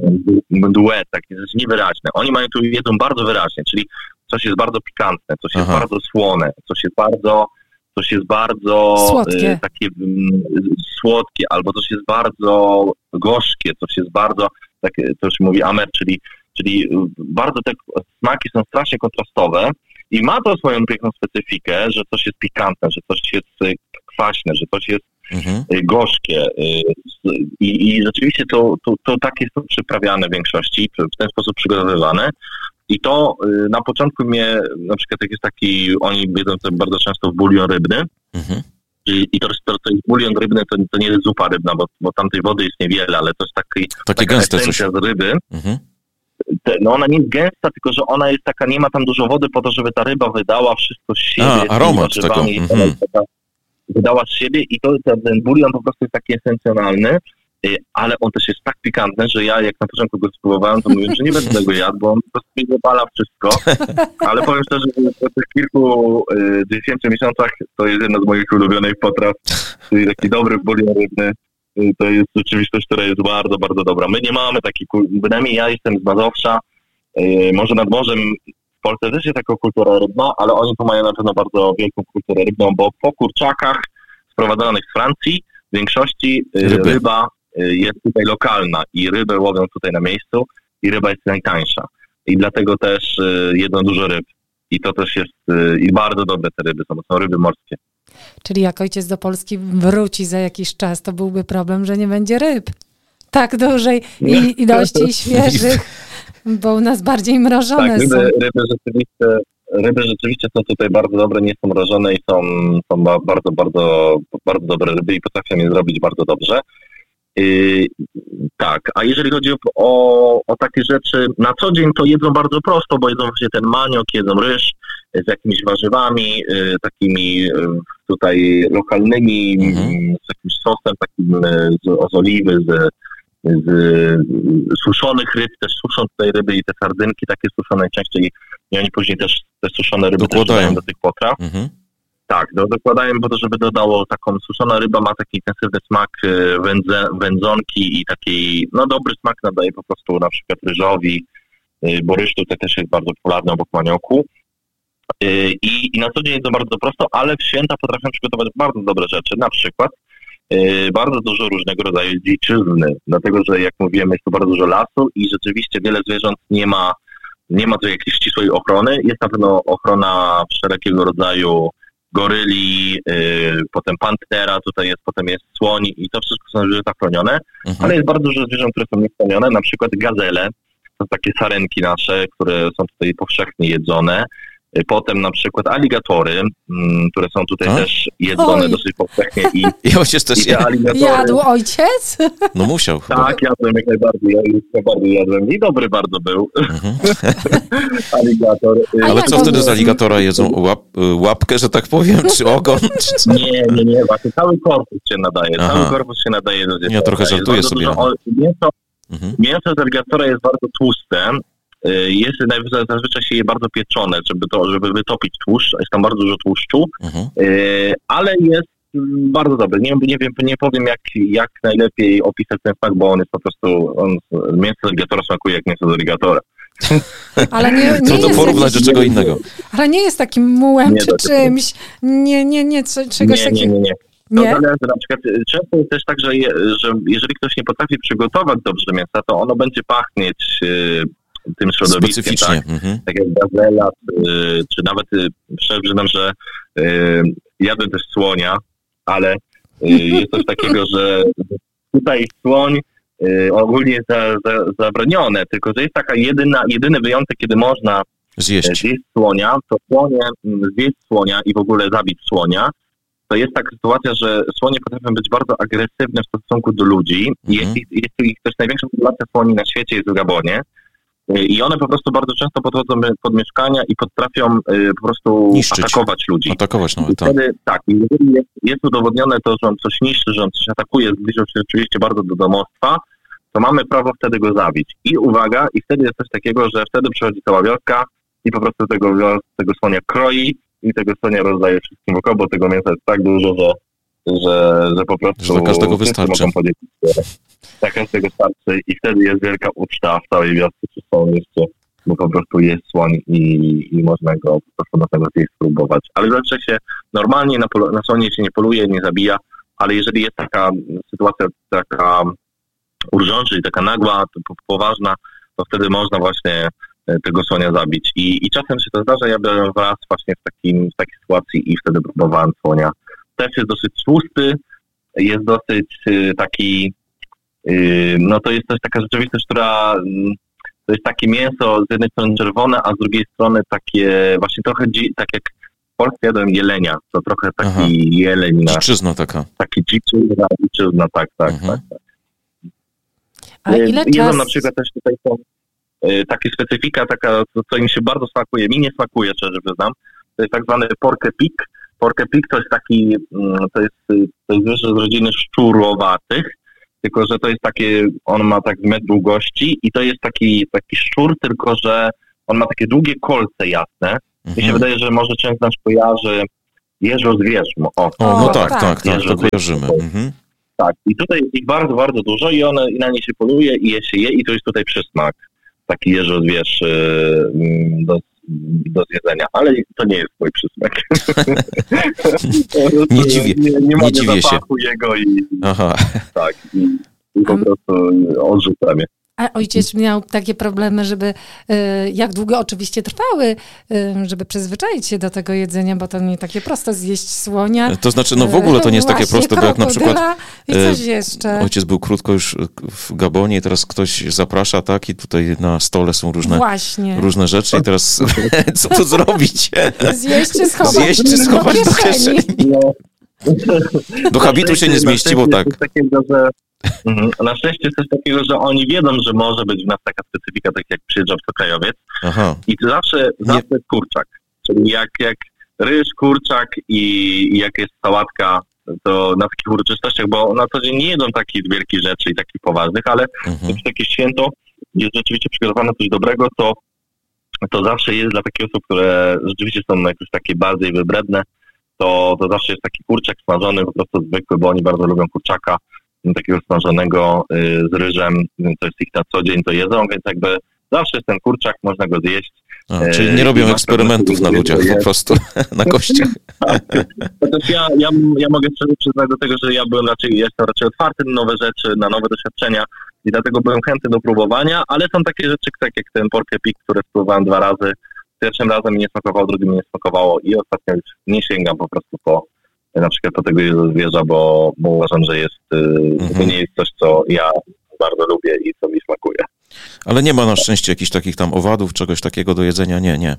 duet, takie jest niewyraźne. Oni mają tu jedzą bardzo wyraźnie, czyli coś jest bardzo pikantne, coś jest Aha. bardzo słone, coś jest bardzo... coś jest bardzo słodkie. Y, takie y, słodkie, albo coś jest bardzo gorzkie, coś jest bardzo, takie, to się mówi amer, czyli, czyli bardzo te smaki są strasznie kontrastowe i ma to swoją piękną specyfikę, że coś jest pikantne, że coś jest kwaśne, że coś jest mhm. y, gorzkie y, i, i rzeczywiście to, to, to tak jest to przyprawiane w większości, w ten sposób przygotowywane. I to y, na początku mnie, na przykład jak jest taki, oni jedzą to bardzo często w bulion rybny mhm. i, i to, to, to jest bulion rybny, to, to nie jest zupa rybna, bo, bo tam tej wody jest niewiele, ale to jest taki, takie taka gęste esencja coś. z ryby. Mhm. Te, no ona nie jest gęsta, tylko że ona jest taka, nie ma tam dużo wody po to, żeby ta ryba wydała wszystko z siebie. A, aromat tego. Mhm. Wydała z siebie i to, ten bulion po prostu jest taki esencjonalny. Ale on też jest tak pikantny, że ja jak na początku go spróbowałem, to mówię, że nie będę tego jadł, bo on po prostu mi zapala wszystko. Ale powiem szczerze, że po tych kilku, dziesięciu miesiącach to jest jedna z moich ulubionych potraw. Czyli taki dobry bulion rybny. To jest rzeczywistość, która jest bardzo, bardzo dobra. My nie mamy takiej, bynajmniej ja jestem z Mazowsza, może nad morzem w Polsce też jest taka kultura rybna, ale oni tu mają na pewno bardzo wielką kulturę rybną, bo po kurczakach sprowadzonych z Francji w większości Ryby. ryba jest tutaj lokalna i rybę łowią tutaj na miejscu i ryba jest najtańsza. I dlatego też y, jedzą dużo ryb. I to też jest, y, i bardzo dobre te ryby są, są ryby morskie. Czyli jak ojciec do Polski wróci za jakiś czas, to byłby problem, że nie będzie ryb tak dużej i ilości świeżych, bo u nas bardziej mrożone tak, ryby, są. Ryby rzeczywiście, ryby rzeczywiście są tutaj bardzo dobre, nie są mrożone i są, są bardzo, bardzo, bardzo dobre ryby i potrafią je zrobić bardzo dobrze. Yy, tak, a jeżeli chodzi o, o, o takie rzeczy, na co dzień to jedzą bardzo prosto, bo jedzą właśnie ten maniok, jedzą ryż z jakimiś warzywami, yy, takimi yy, tutaj lokalnymi, mm-hmm. yy, z jakimś sosem takim yy, z, z oliwy, z, z yy, suszonych ryb, też suszą tutaj ryby i te sardynki takie suszone najczęściej i oni później też te suszone ryby też dodają do tych potraw. Mm-hmm. Tak, do, dokładają po to, żeby dodało taką, suszona ryba ma taki intensywny smak wędze, wędzonki i taki, no dobry smak nadaje po prostu na przykład ryżowi, bo ryż tutaj też jest bardzo popularny obok manioku. I, i na co dzień jest to bardzo prosto, ale w święta potrafią przygotować bardzo dobre rzeczy, na przykład bardzo dużo różnego rodzaju dziczyzny, dlatego że jak mówiłem jest tu bardzo dużo lasu i rzeczywiście wiele zwierząt nie ma, nie ma tu jakiejś ścisłej ochrony, jest na pewno ochrona wszelkiego rodzaju goryli, yy, potem pantera, tutaj jest, potem jest słoń i to wszystko są zwierzęta chronione, mhm. ale jest bardzo dużo zwierząt, które są niechronione, na przykład gazele, to są takie sarenki nasze, które są tutaj powszechnie jedzone, yy, potem na przykład aligatory, yy, które są tutaj A? też jedzone Oj. dosyć powszechnie i, I ojciec też i aligatory... Jadł ojciec? No musiał chyba. Tak, jadłem jak najbardziej, ja już najbardziej jadłem i dobry bardzo był. Mhm. Aligator. Ale co wtedy z aligatora jedzą? Łap, łapkę, że tak powiem, czy ogon? Czy co? Nie, nie, nie, właśnie cały korpus się nadaje, Aha. cały korpus się nadaje do jedzenia. Ja trochę żartuję sobie. Dużo, mięso, mhm. mięso z aligatora jest bardzo tłuste, jest zazwyczaj się je bardzo pieczone, żeby to, żeby wytopić tłuszcz, jest tam bardzo dużo tłuszczu, mhm. ale jest bardzo dobry. Nie, nie wiem, nie powiem jak, jak najlepiej opisać ten smak, bo on jest po prostu, on, mięso z aligatora smakuje jak mięso z aligatora. Ale nie, nie Trudno jest porównać jakiś, do czego innego. Ale nie jest takim mułem Nie, czy to- czymś. Nie, nie, nie, co- czegoś Nie, nie, takiego. nie, nie. To Nie? zależy, na przykład często jest też tak, że, je, że jeżeli ktoś nie potrafi przygotować dobrze mięsa, to ono będzie pachnieć y, tym środowiskiem, Specyficznie. tak? Mhm. Tak jak gazela, y, czy nawet y, przyznam, że y, jadłem też słonia, ale y, jest coś takiego, że tutaj słoń y, ogólnie jest za, za, zabronione, tylko że jest taka jedyna, jedyny wyjątek, kiedy można Zjeść. zjeść słonia, to słonie, zjeść słonia i w ogóle zabić słonia, to jest taka sytuacja, że słonie potrafią być bardzo agresywne w stosunku do ludzi. Mhm. Jest, ich, jest ich też największa populacja słoni na świecie jest w Gabonie. I one po prostu bardzo często podchodzą pod mieszkania i potrafią y, po prostu Niszczyć. atakować ludzi. Atakować I nawet, tak. wtedy tak, i jeżeli jest, jest udowodnione to, że on coś niszczy, że on coś atakuje, zbliża się rzeczywiście bardzo do domostwa, to mamy prawo wtedy go zabić. I uwaga, i wtedy jest coś takiego, że wtedy przychodzi cała wioska i po prostu tego, tego słonia kroi i tego słonia rozdaje wszystkim wokoło, bo tego mięsa jest tak dużo, że, że, że po prostu... Że dla każdego wszyscy wystarczy. mogą podzielić się. Dla każdego starczy i wtedy jest wielka uczta w całej wiosce czy w całym mieście, bo po prostu jest słoń i, i można go po prostu na tego zjeść spróbować. Ale zawsze się normalnie na, polu- na słonie się nie poluje, nie zabija, ale jeżeli jest taka sytuacja taka urżąca i taka nagła, to poważna, to wtedy można właśnie tego słonia zabić. I, i czasem się to zdarza, ja byłem raz właśnie w, takim, w takiej sytuacji i wtedy próbowałem słonia. Też jest dosyć tłusty, jest dosyć y, taki, y, no to jest też taka rzeczywistość, która, y, to jest takie mięso z jednej strony czerwone, a z drugiej strony takie właśnie trochę, dzi- tak jak w Polsce jadłem jelenia, to trochę taki Aha. jeleń, na, Dziczyzna taka. taki dziczyzna, dziczyzna, tak, tak, Mhm. tak. A ile Jedzą czas... na przykład też tutaj są y, takie specyfika, taka, co, co im się bardzo smakuje, mi nie smakuje, szczerze przyznam, to jest tak zwany pork pig. Pork pig to jest taki, mm, to jest, y, to jest zwierzę z rodziny szczurowatych, tylko że to jest takie, on ma tak metr długości i to jest taki, taki szczur, tylko że on ma takie długie kolce jasne. Mi się Mhm. wydaje, że może część nas kojarzy jeżo z wierzmu. O, O, no O, tak, tak. tak, tak, Jeżo to z wierzmu. kojarzymy. Mhm. Tak, i tutaj jest ich bardzo, bardzo dużo i one i na nie się poluje i je się je i to jest tutaj przysmak. Taki jeżo zwierz yy, do, do zjedzenia, ale to nie jest mój przysmak. Nie dziwię, nie, nie, nie mogę dziwię się. zapachu jego i Aha. tak, i, i po prostu odrzucam je. A ojciec miał takie problemy, żeby, y, jak długo oczywiście trwały, y, żeby przyzwyczaić się do tego jedzenia, bo to nie takie proste zjeść słonia. To znaczy, no w ogóle to nie jest takie Właśnie, proste, bo jak na przykład krokodyla i coś jeszcze. ojciec był krótko już w Gabonie i teraz ktoś zaprasza, tak, i tutaj na stole są różne, Właśnie. różne rzeczy i teraz co tu zrobić? Zjeść czy schować, Zjeść czy schować do kieszeni? No. Do habitu się nie zmieści, bo tak. Na szczęście jest coś takiego, że, mhm, na szczęście jest coś takiego, że oni wiedzą, że może być w nas taka specyfika, tak jak przyjeżdża obcokrajowiec. Aha. I to zawsze, zawsze jest kurczak. Czyli jak, jak ryż, kurczak i, i jak jest sałatka, to na takich uroczystościach, bo na co dzień nie jedzą takich wielkich rzeczy i takich poważnych, ale Mhm. jak jest jakieś święto, jest rzeczywiście przygotowane coś dobrego, to, to zawsze jest dla takich osób, które rzeczywiście są jakoś takie bardziej wybredne, to, to zawsze jest taki kurczak smażony, po prostu zwykły, bo oni bardzo lubią kurczaka, takiego smażonego y, z ryżem, to jest ich na co dzień, to jedzą, więc jakby zawsze jest ten kurczak, można go zjeść. A, czyli nie robią eksperymentów na ludziach, po prostu na kościach. Chociaż ja, ja, ja mogę szczerze przyznać do tego, że ja byłem raczej, jestem raczej otwarty na nowe rzeczy, na nowe doświadczenia i dlatego byłem chętny do próbowania, ale są takie rzeczy, tak jak ten pork pig, które spróbowałem dwa razy. Pierwszym razem mi nie smakowało, drugim mi nie smakowało i ostatnio już nie sięgam po prostu po na przykład po tego zwierza, bo, bo uważam, że jest, mhm. to nie jest coś, co ja bardzo lubię i co mi smakuje. Ale nie ma na szczęście jakichś takich tam owadów, czegoś takiego do jedzenia? Nie, nie.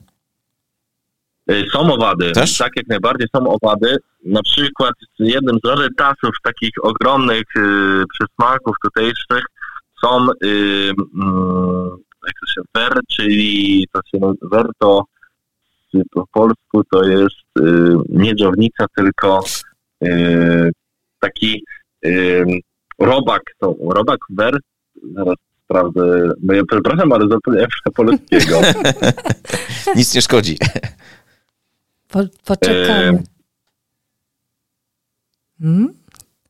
Są owady. Też? Tak, jak najbardziej są owady. Na przykład jednym z rarytasów takich ogromnych y, przysmaków tutejszych są y, y, jak to się wer, czyli to się wer to po polsku to jest y, nie dżownica, tylko y, taki y, robak. To robak, wer, zaraz sprawdzę, bo ja przepraszam, ale zapomniałem polskiego. Nic nie szkodzi. Po, poczekamy. Hmm?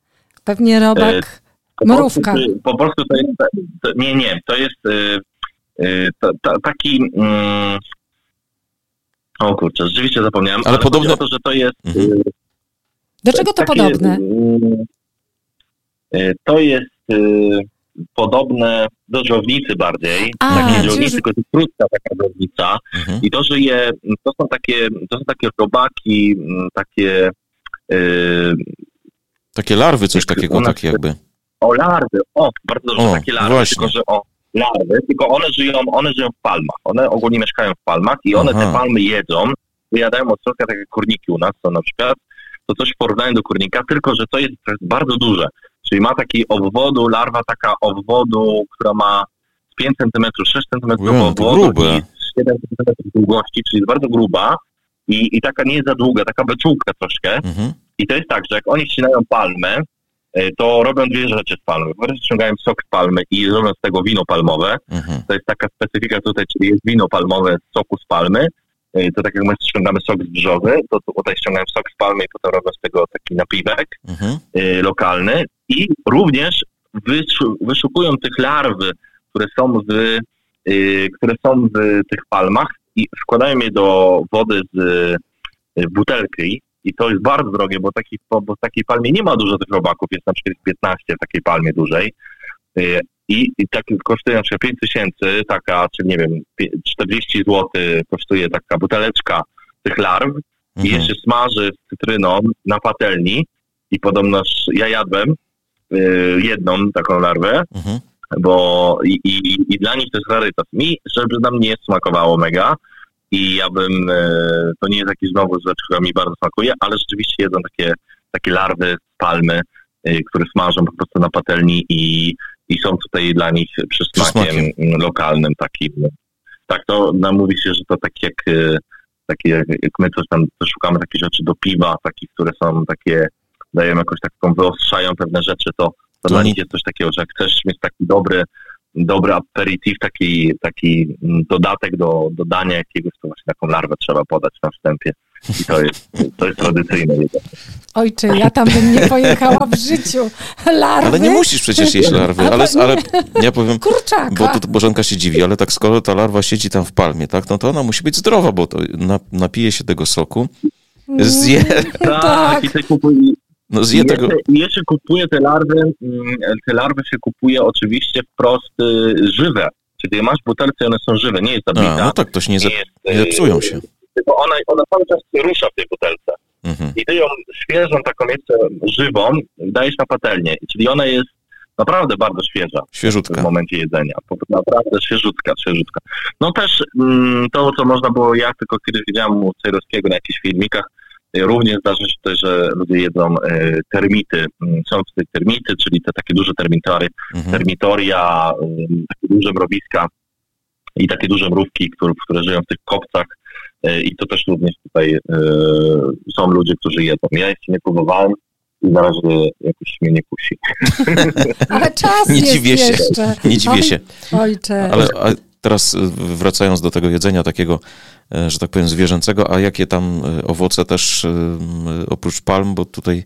Pewnie robak, po mrówka. Prostu, po prostu to jest, to, nie, nie, to jest, ta, ta, taki... Mm, o kurczę, rzeczywiście zapomniałem. Ale, ale podobne... o to, że to jest... Mhm. Do czego to takie, podobne? To jest podobne do żownicy bardziej. A, takie żownicy, tylko to jest krótka taka żownica. Mhm. I to, że je... To są takie, to są takie robaki, takie... Takie larwy, coś takiego, takie jakby. O, larwy, o, bardzo dobrze, o, takie larwy, właśnie. Tylko że o, larwy, tylko one żyją, one żyją w palmach, one ogólnie mieszkają w palmach i one Aha. te palmy jedzą, wyjadają od środka takie kurniki u nas, są na przykład, to coś w porównaniu do kurnika, tylko że to jest, to jest bardzo duże, czyli ma taki obwodu, larwa taka obwodu, która ma pięć centymetrów, sześć centymetrów Ują, obwodu i siedem centymetrów długości, czyli jest bardzo gruba i, i taka nie jest za długa, taka beczułka troszkę. Mhm. I to jest tak, że jak oni ścinają palmę, to robią dwie rzeczy z palmy. Po prostu ściągają sok z palmy i robią z tego wino palmowe. Mhm. To jest taka specyfika tutaj, czyli jest wino palmowe z soku z palmy. To tak jak my ściągamy sok z brzozy, to tutaj ściągają sok z palmy i potem robią z tego taki napiwek mhm. y, lokalny. I również wyszu, wyszukują tych larwy, które są w, y, które są w tych palmach i wkładają je do wody z y, butelki. I to jest bardzo drogie, bo, taki, bo w takiej palmie nie ma dużo tych robaków, jest na przykład piętnaście w takiej palmie dużej. I, i tak kosztuje na przykład pięć tysięcy, taka, czy nie wiem, czterdzieści złotych kosztuje taka buteleczka tych larw. Mhm. I jeszcze smaży z cytryną na patelni. I podobno ja jadłem y, jedną taką larwę, mhm. bo i, i, i dla nich to jest rarytas. Mi, żeby nam nie smakowało mega. I ja bym, to nie jest jakiś znowu rzecz, która mi bardzo smakuje, ale rzeczywiście jedzą takie, takie larwy z palmy, które smażą po prostu na patelni i, i są tutaj dla nich przysmakiem lokalnym takim. Tak, to no, mówi się, że to tak jak, takie, jak my coś tam szukamy takich rzeczy do piwa, takich, które są takie, dają jakoś taką, wyostrzają pewne rzeczy, to, to, to dla nich jest coś takiego, że jak chcesz mieć taki dobry dobry aperitif, taki, taki dodatek do, do dania jakiegoś, to właśnie taką larwę trzeba podać na wstępie. I to jest, to jest tradycyjne jedzenie. Ojcze, ja tam bym nie pojechała w życiu. Larwy? Ale nie musisz przecież jeść larwy, ale, ale ja powiem, kurczaka. Bo tu Bożenka się dziwi, ale tak skoro ta larwa siedzi tam w palmie, tak, no to ona musi być zdrowa, bo to na, napije się tego soku, zje... Tak, tak. I tej kupuje... No zje jeszcze, tego... jeszcze kupuje te larwy, te larwy się kupuje oczywiście wprost y, żywe. Czyli masz butelce i one są żywe, nie jest zabita. A, no tak, to się nie, ze, nie zepsują się. Tylko ona, ona cały czas rusza w tej butelce. Mhm. I ty ją świeżą, taką jeszcze żywą, dajesz na patelnię. Czyli ona jest naprawdę bardzo świeża. Świeżutka. W momencie jedzenia. Naprawdę świeżutka, świeżutka. No też mm, to, co można było, ja tylko kiedyś widziałem u Cejrowskiego na jakichś filmikach, również zdarza się tutaj, że ludzie jedzą e, termity. Są tutaj termity, czyli te takie duże termitory, mhm. termitoria, e, takie duże mrowiska i takie duże mrówki, które, które żyją w tych kopcach. E, I to też również tutaj e, są ludzie, którzy jedzą. Ja jeszcze nie próbowałem i na razie jakoś mnie nie kusi. Ale czas nie jest dziwię się, jeszcze. Nie dziwię się. Ojcze. Ale a teraz wracając do tego jedzenia takiego, że tak powiem, zwierzęcego, a jakie tam owoce też oprócz palm, bo tutaj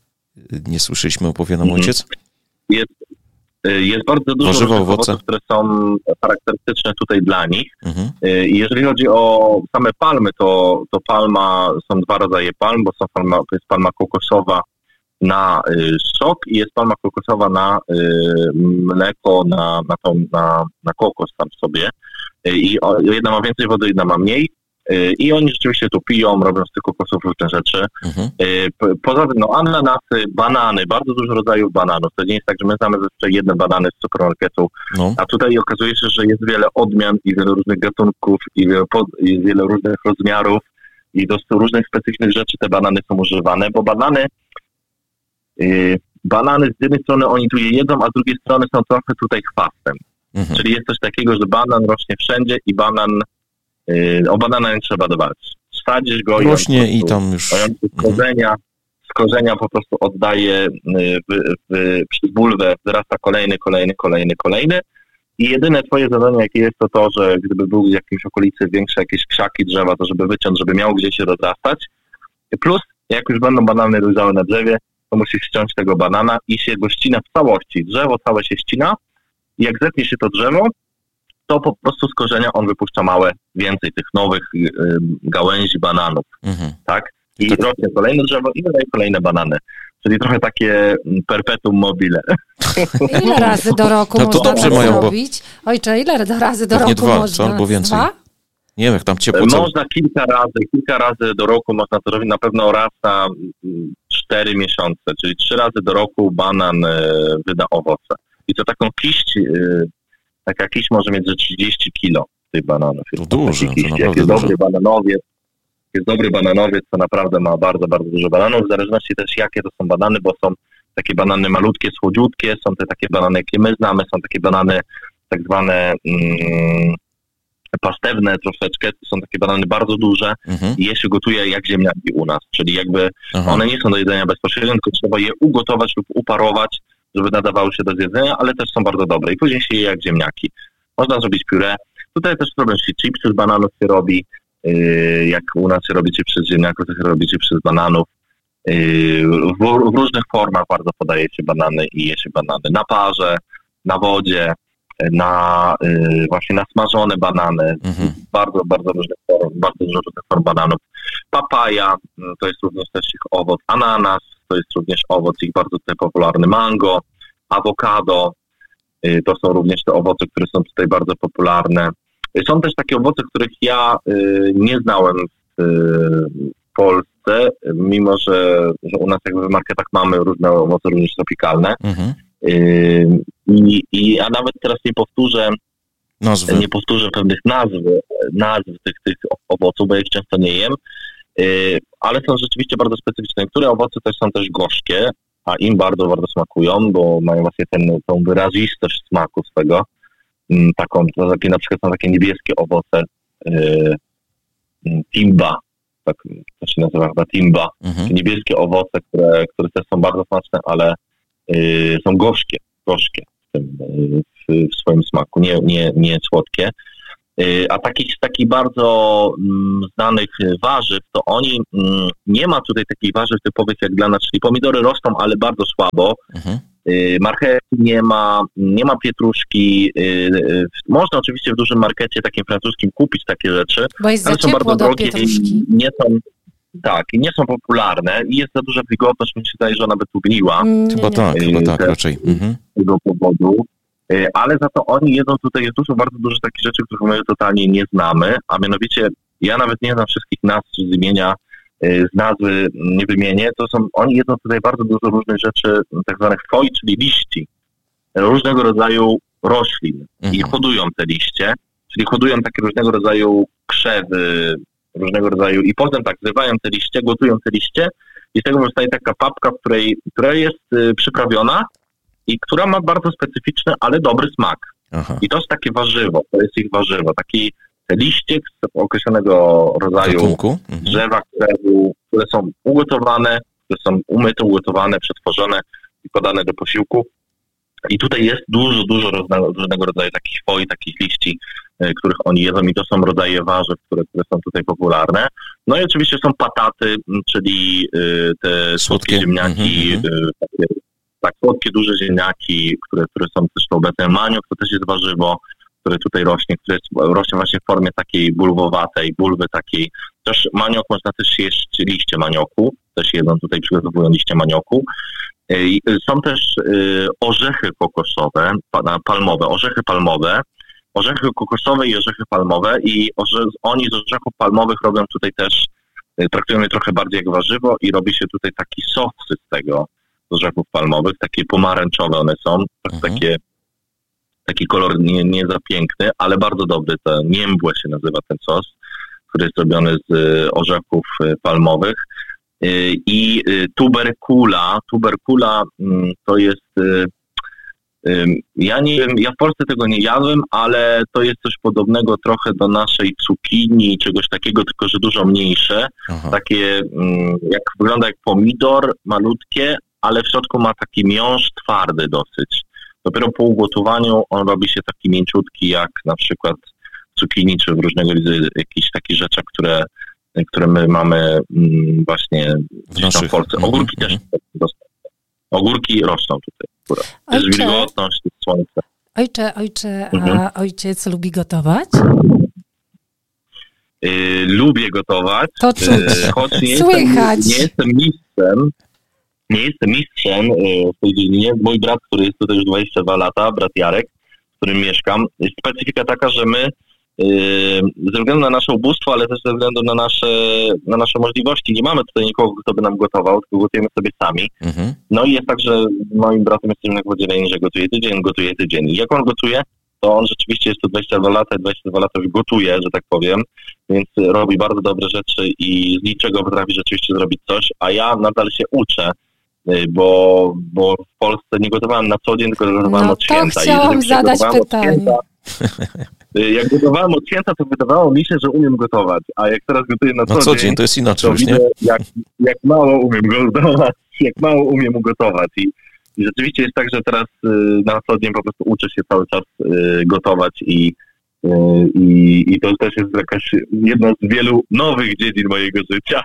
nie słyszeliśmy, opowie nam ojciec? Jest, jest bardzo dużo Warzywa, owoce, owoców, które są charakterystyczne tutaj dla nich. Mhm. I jeżeli chodzi o same palmy, to, to palma, są dwa rodzaje palm, bo są palma, to jest palma kokosowa na sok i jest palma kokosowa na mleko, na, na, tą, na, na kokos tam sobie. I jedna ma więcej wody, jedna ma mniej. I oni rzeczywiście tu piją, robią z tych kokosów różne rzeczy. Mhm. Poza tym, no ananasy, banany, bardzo dużo rodzajów bananów. To nie jest tak, że my znamy zazwyczaj jedne banany z supermarketu, no. A tutaj okazuje się, że jest wiele odmian i wiele różnych gatunków i wiele, pod, i wiele różnych rozmiarów i do różnych specyficznych rzeczy te banany są używane, bo banany yy, banany z jednej strony oni tu je jedzą, a z drugiej strony są trochę tutaj chwastem. Mhm. Czyli jest coś takiego, że banan rośnie wszędzie i banan Yy, o banana nie trzeba dbać. Sadzisz go rośnie i, i tam już... z korzenia, z korzenia po prostu oddaje w, w, przez bulwę, wyrasta kolejny, kolejny, kolejny, kolejny i jedyne twoje zadanie jakie jest to to, że gdyby był w jakimś okolicy większe jakieś krzaki, drzewa, to żeby wyciąć, żeby miał gdzie się rozrastać. Plus jak już będą banany dojrzałe na drzewie, to musisz ściąć tego banana i się go ścina w całości. Drzewo całe się ścina i jak zetnie się to drzewo, to po prostu z korzenia on wypuszcza małe, więcej tych nowych y, gałęzi bananów, mhm. tak? I tak. rośnie kolejne drzewo i wydaje kolejne banany. Czyli trochę takie perpetuum mobile. Ile razy do roku no to można dobrze tak mają, zrobić? Bo... Ojcze, ile razy do Pewnie roku dwa, można? co? Albo więcej. Dwa? Nie wiem, jak tam ciepło... Można kilka razy, kilka razy do roku można to robić, na pewno raz na cztery miesiące, czyli trzy razy do roku banan wyda owoce. I to taką kiść, taka kiść może mieć ze trzydzieści kilo tych bananów. To duży, to naprawdę Jak jest duży. dobry bananowiec, jest dobry bananowiec, to naprawdę ma bardzo, bardzo dużo bananów, w zależności też jakie to są banany, bo są takie banany malutkie, słodziutkie, są te takie banany, jakie my znamy, są takie banany tak zwane mm, pastewne troszeczkę, to są takie banany bardzo duże mhm. i je się gotuje jak ziemniaki u nas, czyli jakby Aha. one nie są do jedzenia bezpośrednio, tylko trzeba je ugotować lub uparować, żeby nadawały się do zjedzenia, ale też są bardzo dobre i później się je jak ziemniaki. Można zrobić pióre. Tutaj też robią się chipsy z bananów się robi, yy, jak u nas się robi chipsy z ziemniaków, to się robi chipsy z bananów. Yy, w, w różnych formach bardzo podaje się banany i je się banany na parze, na wodzie, na yy, właśnie na smażone banany. Mhm. Bardzo, bardzo różnych form, bardzo dużo różnych form bananów. Papaja, to jest również też ich owoc. Ananas, to jest również owoc ich bardzo tutaj popularny. Mango, awokado, yy, to są również te owoce, które są tutaj bardzo popularne. Yy, są też takie owoce, których ja yy, nie znałem w, yy, w Polsce, mimo że, że u nas jakby w marketach mamy różne owoce, również tropikalne. Mhm. Yy, i, i, a nawet teraz nie powtórzę nazwy. nie powtórzę pewnych nazw, nazw tych, tych owoców, bo ja ich często nie jem, yy, ale są rzeczywiście bardzo specyficzne. Niektóre owoce też są też gorzkie, a im bardzo, bardzo smakują, bo mają właśnie ten, tą wyrazistość smaku swego. Yy, taką, to takie, na przykład są takie niebieskie owoce yy, timba, tak to się nazywa chyba timba. Mhm. Niebieskie owoce, które, które też są bardzo smaczne, ale Yy, są gorzkie, gorzkie w, tym, yy, w swoim smaku, nie, nie, nie słodkie. Yy, a takich, takich bardzo mm, znanych warzyw, to oni, mm, nie ma tutaj takich warzyw typowych jak dla nas, czyli pomidory rosną, ale bardzo słabo. Mhm. Yy, marchewki nie ma, nie ma pietruszki. Yy, można oczywiście w dużym markecie takim francuskim kupić takie rzeczy, bo jest ale za są bardzo do drogie pietruszki. i nie są... Tak, i nie są popularne i jest za duża wilgotność, mi się wydaje, że ona by tu gniła. Mm, chyba tak, chyba tak raczej. Mhm. Z tego powodu. Ale za to oni jedzą tutaj, jest dużo, bardzo dużo takich rzeczy, których my totalnie nie znamy, a mianowicie ja nawet nie znam wszystkich nazw z imienia, z nazwy nie wymienię, to są, oni jedzą tutaj bardzo dużo różnych rzeczy, tak zwanych foi, czyli liści, różnego rodzaju roślin mhm. i hodują te liście, czyli hodują takie różnego rodzaju krzewy, różnego rodzaju i potem tak zrywają te liście, gotują te liście i z tego powstaje taka papka, w której, która jest y, przyprawiona i która ma bardzo specyficzny, ale dobry smak. Aha. I to jest takie warzywo, to jest ich warzywo, taki liście z określonego rodzaju mhm. drzewa, krzewu, które są ugotowane, które są umyte, ugotowane, przetworzone i podane do posiłku. I tutaj jest dużo, dużo różnego, różnego rodzaju takich foi, takich liści, y, których oni jedzą i to są rodzaje warzyw, które, które są tutaj popularne. No i oczywiście są pataty, czyli y, te słodkie, słodkie ziemniaki, mm-hmm. y, takie, tak, słodkie, duże ziemniaki, które, które są też obecne. Maniok to też jest warzywo, które tutaj rośnie, które jest, rośnie właśnie w formie takiej bulwowatej, bulwy takiej. Też maniok można też jeść liście manioku, też jedzą tutaj, przygotowują liście manioku. Są też orzechy kokosowe, palmowe, orzechy palmowe, orzechy kokosowe i orzechy palmowe i orze, oni z orzechów palmowych robią tutaj też, traktują je trochę bardziej jak warzywo i robi się tutaj taki sosy z tego, z orzechów palmowych, takie pomarańczowe one są, mhm. takie, taki kolor nie, nie za piękny, ale bardzo dobry, to niembłe się nazywa ten sos, który jest robiony z orzechów palmowych. I tuberkula, tuberkula to jest, ja nie wiem, ja w Polsce tego nie jadłem, ale to jest coś podobnego trochę do naszej cukinii, czegoś takiego, tylko że dużo mniejsze, Aha. takie jak wygląda jak pomidor, malutkie, ale w środku ma taki miąższ twardy dosyć. Dopiero po ugotowaniu on robi się taki mięciutki jak na przykład cukinii, czy w różnego rodzaju jakichś takich rzeczach, które które my mamy właśnie w, w Polsce. Ogórki mm-hmm. też rosną. Ogórki rosną tutaj. Jest wilgotność, jest słońce. Ojcze, ojcze, mhm. a ojciec lubi gotować? Yy, lubię gotować, to czuć. Yy, choć nie Słychać. Jestem, nie jestem mistrzem, nie jestem mistrzem yy, w tej dziedzinie. Mój brat, który jest tutaj już dwadzieścia dwa lata, brat Jarek, w którym mieszkam, jest specyfika taka, że my yy, ze względu na nasze ubóstwo, ale też ze względu na nasze, na nasze możliwości, nie mamy tutaj nikogo, kto by nam gotował, tylko gotujemy sobie sami. Mhm. No i jest tak, że moim bratem jesteśmy na podzieleni, że gotuje tydzień, on gotuje tydzień. I jak on gotuje, to on rzeczywiście jest tu dwadzieścia dwa lata, dwadzieścia dwa lata już gotuje, że tak powiem, więc robi bardzo dobre rzeczy i z niczego potrafi rzeczywiście zrobić coś, a ja nadal się uczę, bo, bo w Polsce nie gotowałem na co dzień, tylko gotowałem no od święta. To chciałam zadać pytanie. Święta, jak gotowałem od święta, to wydawało mi się, że umiem gotować, a jak teraz gotuję na co, na co dzień, dzień, to jest inaczej to już, widzę, nie? Jak, jak mało umiem gotować, jak mało umiem ugotować. I, I rzeczywiście jest tak, że teraz y, na co dzień po prostu uczę się cały czas y, gotować i, y, i, i to też jest jakaś jedna z wielu nowych dziedzin mojego życia.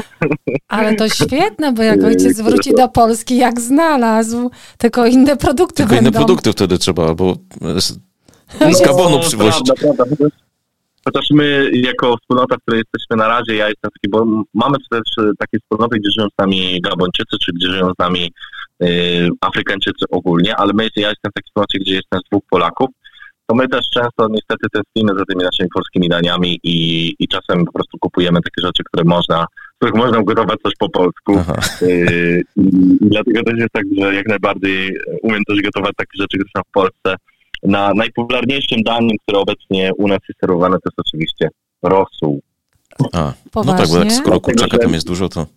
Ale to świetne, bo jak ojciec wróci do Polski, jak znalazł, tylko inne produkty Tylko będą. inne produkty wtedy trzeba, albo z, no, z Gabonu przywozić. Prawda, prawda. Chociaż, chociaż my jako wspólnota, w której jesteśmy na razie, ja jestem taki, bo mamy też takie wspólnoty, gdzie żyją z nami Gabończycy, czy gdzie żyją z nami y, Afrykańczycy ogólnie, ale my, ja jestem w takiej wspólnocie, gdzie jest nas dwóch Polaków, to my też często niestety tęsknimy za tymi naszymi polskimi daniami i, i czasem po prostu kupujemy takie rzeczy, które można, z których można ugotować coś po polsku. Y, i, I dlatego też jest tak, że jak najbardziej umiem też gotować takie rzeczy, które są w Polsce. Na najpopularniejszym daniem, które obecnie u nas jest serwowane, to jest oczywiście rosół. A, no tak, bo jak skoro kurczaka tam jest dużo, to...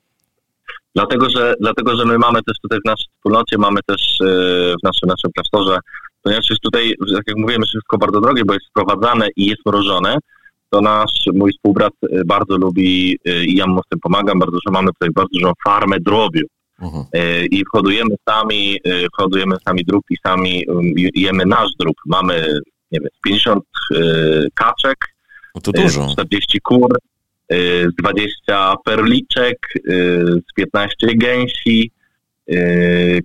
Dlatego że, dlatego, że my mamy też tutaj w naszej wspólnocie, mamy też w naszym, naszym klasztorze, ponieważ jest tutaj, jak mówiłem, jest wszystko bardzo drogie, bo jest sprowadzane i jest mrożone, to nasz, mój współbrat bardzo lubi i ja mu z tym pomagam, bardzo dużo, mamy tutaj bardzo dużą farmę drobiu. Uh-huh. I hodujemy sami, hodujemy sami drób i sami jemy nasz drób. Mamy, nie wiem, pięćdziesiąt kaczek, no to dużo. czterdzieści kur, z dwadzieścia perliczek, z piętnaście gęsi,